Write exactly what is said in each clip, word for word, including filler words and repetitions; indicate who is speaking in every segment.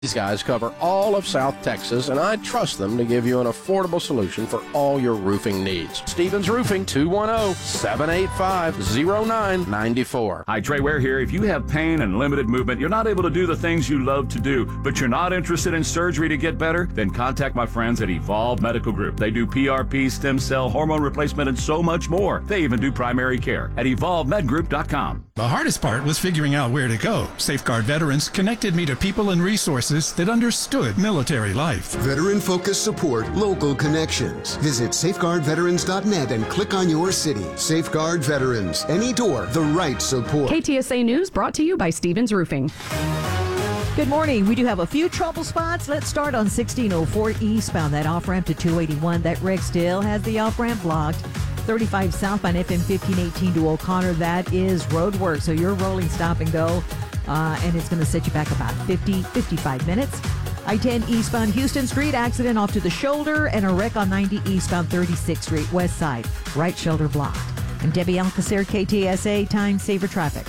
Speaker 1: These guys cover all of South Texas, and I trust them to give you an affordable solution for all your roofing needs. Stevens Roofing, two one zero, seven eight five, zero nine nine four.
Speaker 2: Hi, Trey Ware here. If you have pain and limited movement, you're not able to do the things you love to do, but you're not interested in surgery to get better, then contact my friends at Evolve Medical Group. They do P R P, stem cell, hormone replacement, and so much more. They even do primary care at evolve med group dot com.
Speaker 3: The hardest part was figuring out where to go. Safeguard Veterans connected me to people and resources that understood military life.
Speaker 4: Veteran-focused support, local connections. Visit safeguard veterans dot net and click on your city. Safeguard Veterans. Any door, the right support.
Speaker 5: K T S A News brought to you by Stevens Roofing.
Speaker 6: Good morning. We do have a few trouble spots. Let's start on sixteen oh four eastbound. That off-ramp to two eighty-one. That wreck still has the off-ramp blocked. thirty-five southbound F M fifteen eighteen to O'Connor. That is road work, so you're rolling stop and go. Uh, and it's going to set you back about fifty, fifty-five minutes. I ten eastbound Houston Street, accident off to the shoulder, and a wreck on ninety eastbound thirty-sixth Street, west side. Right shoulder blocked. And Debbie Alcacer, K T S A, Time Saver Traffic.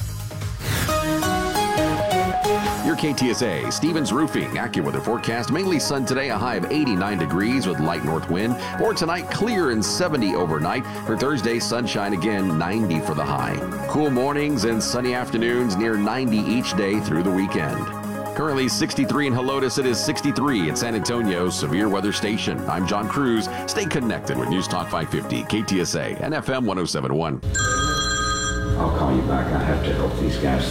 Speaker 7: Your K T S A, Stevens Roofing, AccuWeather forecast. Mainly sun today, a high of eighty-nine degrees with light north wind. For tonight, clear and seventy overnight. For Thursday, sunshine again, ninety for the high. Cool mornings and sunny afternoons, near ninety each day through the weekend. Currently sixty-three in Helotes. It is sixty-three at San Antonio's Severe Weather Station. I'm John Cruz. Stay connected with News Talk five fifty, K T S A, and F M one oh seven point one.
Speaker 8: I'll call you back. I have to help these guys.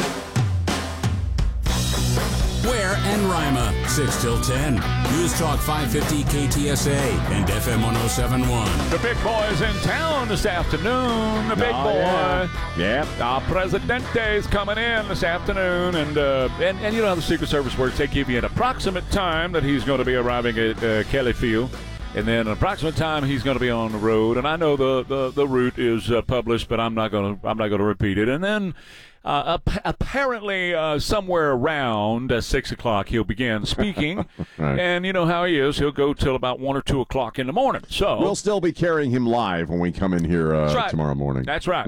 Speaker 9: Ware and Rima, six till ten. News Talk five fifty K T S A and F M one oh seven point one.
Speaker 10: The big boy's in town this afternoon. The big oh, boy. Yeah. Yep. Our Presidente is coming in this afternoon. And, uh, and, and you know how the Secret Service works. They give you an approximate time that he's going to be arriving at uh, Kelly Field. And then an approximate time he's going to be on the road. And I know the, the, the route is uh, published, but I'm not going to I'm not going to repeat it. And then uh, ap- apparently uh, somewhere around uh, six o'clock he'll begin speaking. Right. And you know how he is. He'll go till about one or two o'clock in the morning. So
Speaker 11: we'll still be carrying him live when we come in here uh, right. tomorrow morning.
Speaker 10: That's right.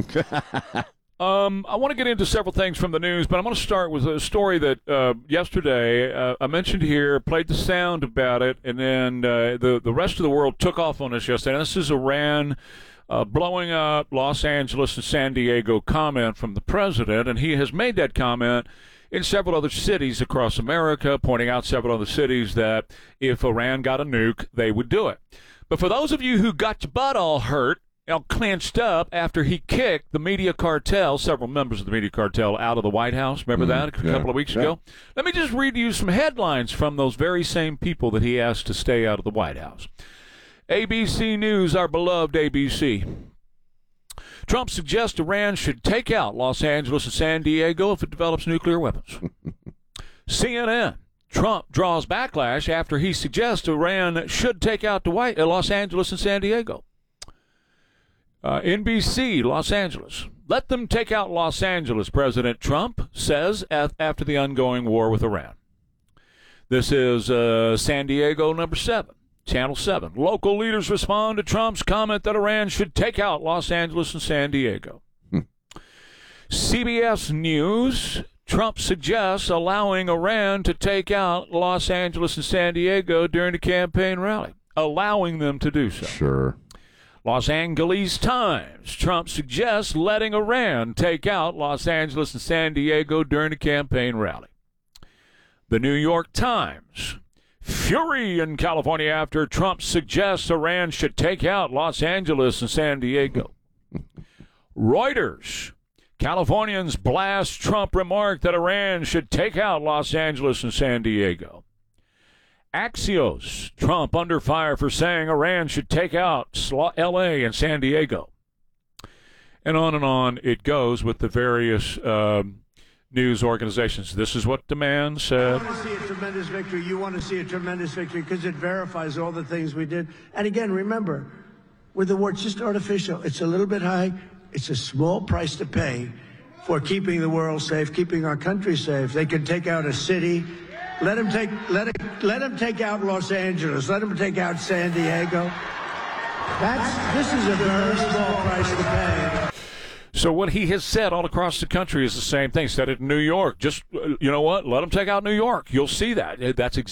Speaker 10: Um, I want to get into several things from the news, but I'm going to start with a story that uh, yesterday uh, I mentioned here, played the sound about it, and then uh, the, the rest of the world took off on this yesterday. And this is Iran uh, blowing up Los Angeles and San Diego comment from the president, and he has made that comment in several other cities across America, pointing out several other cities that if Iran got a nuke, they would do it. But for those of you who got your butt all hurt, all clenched up after he kicked the media cartel, several members of the media cartel, out of the White House. Remember mm-hmm. that a
Speaker 11: yeah.
Speaker 10: couple of weeks
Speaker 11: yeah.
Speaker 10: ago? Let me just read you some headlines from those very same people that he asked to stay out of the White House. A B C News, our beloved A B C. Trump suggests Iran should take out Los Angeles and San Diego if it develops nuclear weapons. C N N. Trump draws backlash after he suggests Iran should take out the White, uh, Los Angeles and San Diego. Uh, N B C, Los Angeles. Let them take out Los Angeles, President Trump says at, after the ongoing war with Iran. This is uh, San Diego, number seven, Channel seven. Local leaders respond to Trump's comment that Iran should take out Los Angeles and San Diego. Hmm. C B S News, Trump suggests allowing Iran to take out Los Angeles and San Diego during the campaign rally, allowing them to do so.
Speaker 11: Sure.
Speaker 10: Los Angeles Times. Trump suggests letting Iran take out Los Angeles and San Diego during the campaign rally. The New York Times. Fury in California after Trump suggests Iran should take out Los Angeles and San Diego. Reuters. Californians blast Trump remark that Iran should take out Los Angeles and San Diego. Axios, Trump under fire for saying Iran should take out L A and San Diego. And on and on it goes with the various um, news organizations. This is what the man said.
Speaker 12: I want to see a tremendous victory. You want to see a tremendous victory because it verifies all the things we did. And again, remember, with the war, it's just artificial. It's a little bit high. It's a small price to pay for keeping the world safe, keeping our country safe. They can take out a city. Let him take let it let him take out Los Angeles. Let him take out San Diego. That's this is a very small price to pay.
Speaker 10: So what he has said all across the country is the same thing. He said it in New York. Just, you know what? Let them take out New York. You'll see that. That's exactly